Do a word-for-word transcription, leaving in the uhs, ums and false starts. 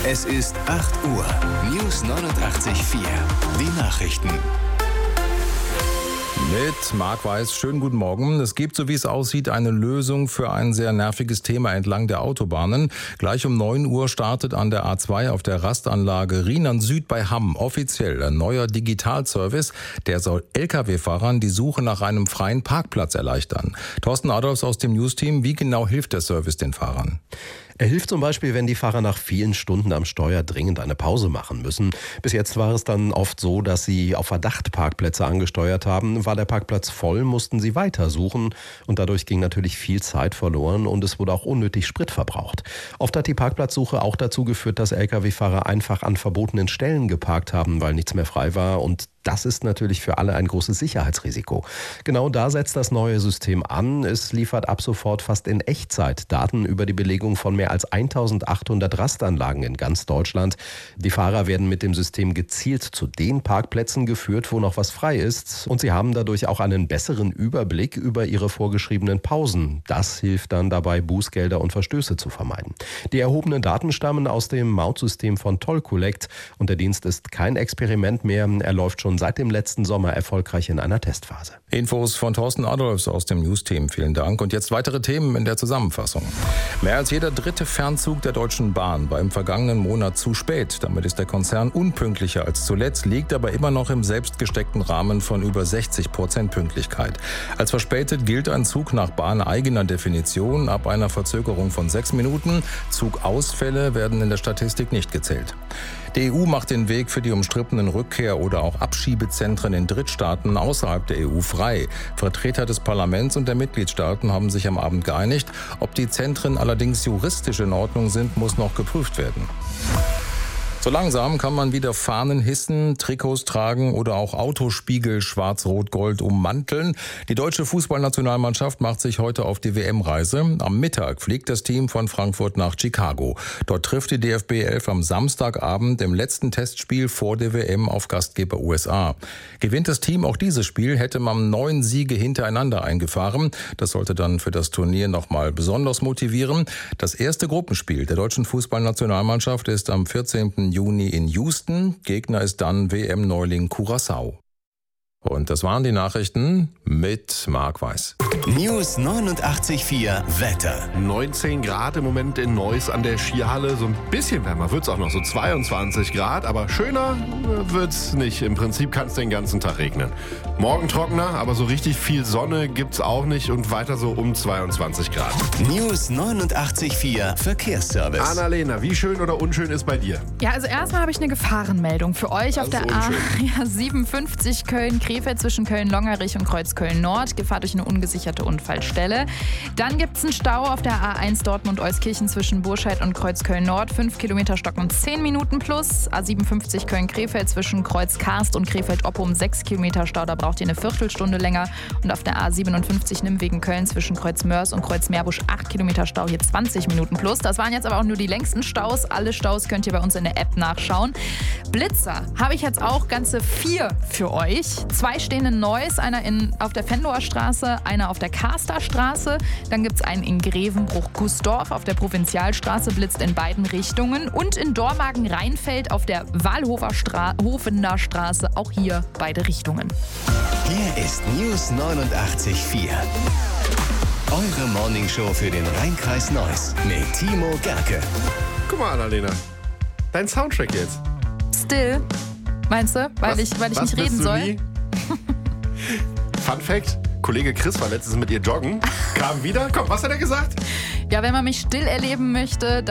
Es ist acht Uhr. News neunundachtzig Komma vier. Die Nachrichten. Mit Marc Weiß, schönen guten Morgen. Es gibt, so wie es aussieht, eine Lösung für ein sehr nerviges Thema entlang der Autobahnen. Gleich um neun Uhr startet an der A zwei auf der Rastanlage Rheinland Süd bei Hamm offiziell ein neuer Digitalservice. Der soll L K W-Fahrern die Suche nach einem freien Parkplatz erleichtern. Thorsten Adolfs aus dem News-Team, wie genau hilft der Service den Fahrern? Er hilft zum Beispiel, wenn die Fahrer nach vielen Stunden am Steuer dringend eine Pause machen müssen. Bis jetzt war es dann oft so, dass sie auf Verdacht Parkplätze angesteuert haben. War der Parkplatz voll, mussten sie weitersuchen. Und dadurch ging natürlich viel Zeit verloren und es wurde auch unnötig Sprit verbraucht. Oft hat die Parkplatzsuche auch dazu geführt, dass L K W-Fahrer einfach an verbotenen Stellen geparkt haben, weil nichts mehr frei war. Und das ist natürlich für alle ein großes Sicherheitsrisiko. Genau da setzt das neue System an. Es liefert ab sofort fast in Echtzeit Daten über die Belegung von mehr als eintausendachthundert Rastanlagen in ganz Deutschland. Die Fahrer werden mit dem System gezielt zu den Parkplätzen geführt, wo noch was frei ist. Und sie haben dadurch auch einen besseren Überblick über ihre vorgeschriebenen Pausen. Das hilft dann dabei, Bußgelder und Verstöße zu vermeiden. Die erhobenen Daten stammen aus dem Mautsystem von Toll Collect. Und der Dienst ist kein Experiment mehr. Er läuft schon seit dem letzten Sommer erfolgreich in einer Testphase. Infos von Thorsten Adolfs aus dem News-Team. Vielen Dank. Und jetzt weitere Themen in der Zusammenfassung. Mehr als jeder dritte Fernzug der Deutschen Bahn war im vergangenen Monat zu spät. Damit ist der Konzern unpünktlicher als zuletzt, liegt aber immer noch im selbstgesteckten Rahmen von über sechzig Prozent Pünktlichkeit. Als verspätet gilt ein Zug nach bahneigener Definition ab einer Verzögerung von sechs Minuten. Zugausfälle werden in der Statistik nicht gezählt. Die E U macht den Weg für die umstrittenen Rückkehr- oder auch Abschiebezentren in Drittstaaten außerhalb der E U frei. Vertreter des Parlaments und der Mitgliedstaaten haben sich am Abend geeinigt. Ob die Zentren allerdings juristisch in Ordnung sind, muss noch geprüft werden. So langsam kann man wieder Fahnen hissen, Trikots tragen oder auch Autospiegel schwarz-rot-gold ummanteln. Die deutsche Fußballnationalmannschaft macht sich heute auf die W M-Reise. Am Mittag fliegt das Team von Frankfurt nach Chicago. Dort trifft die D F B elf am Samstagabend im letzten Testspiel vor der W M auf Gastgeber U S A. Gewinnt das Team auch dieses Spiel, hätte man neun Siege hintereinander eingefahren. Das sollte dann für das Turnier nochmal besonders motivieren. Das erste Gruppenspiel der deutschen Fußballnationalmannschaft ist am vierzehnten Juni in Houston. Gegner ist dann W M-Neuling Curaçao. Und das waren die Nachrichten mit Marc Weiß. News neunundachtzig Komma vier Wetter. neunzehn Grad im Moment in Neuss an der Skihalle. So ein bisschen wärmer wird es auch noch, so zweiundzwanzig Grad. Aber schöner wird's nicht. Im Prinzip kann es den ganzen Tag regnen. Morgen trockener, aber so richtig viel Sonne gibt's auch nicht. Und weiter so um zweiundzwanzig Grad. News neunundachtzig Komma vier Verkehrsservice. Annalena, wie schön oder unschön ist bei dir? Ja, also erstmal habe ich eine Gefahrenmeldung für euch Das auf der ist A unschön. siebenundfünfzig Köln-Krefeld zwischen Köln-Longerich und Kreuzköln-Nord. Gefahr durch eine ungesicherte Unfallstelle. Dann gibt es einen Stau auf der A eins Dortmund-Euskirchen zwischen Burscheid und Kreuzköln-Nord. fünf Kilometer stocken zehn Minuten plus. A siebenundfünfzig Köln-Krefeld zwischen Kreuz-Karst und Krefeld-Oppum sechs Kilometer Stau. Da braucht ihr eine Viertelstunde länger. Und auf der A siebenundfünfzig Nimmwegen-Köln zwischen Kreuz-Mörs und Kreuz-Meerbusch acht Kilometer Stau. Hier zwanzig Minuten plus. Das waren jetzt aber auch nur die längsten Staus. Alle Staus könnt ihr bei uns in der App nachschauen. Blitzer habe ich jetzt auch ganze vier für euch. Zwei stehen in Neuss, einer in, auf der Venloer Straße, einer auf der Kasterstraße. Dann gibt es einen in Grevenbruch-Gussdorf auf der Provinzialstraße, blitzt in beiden Richtungen. Und in Dormagen-Rheinfeld auf der Wahlhofener Stra- Straße, auch hier beide Richtungen. Hier ist News neunundachtzig Komma vier. Eure Morningshow für den Rheinkreis Neuss mit Timo Gerke. Guck mal, Annalena. Dein Soundtrack jetzt. Still, meinst du? Weil Was- ich, weil ich was nicht reden bist du soll? nie? Fun Fact: Kollege Chris war letztens mit ihr joggen, kam wieder. Komm, was hat er gesagt? Ja, wenn man mich still erleben möchte, dann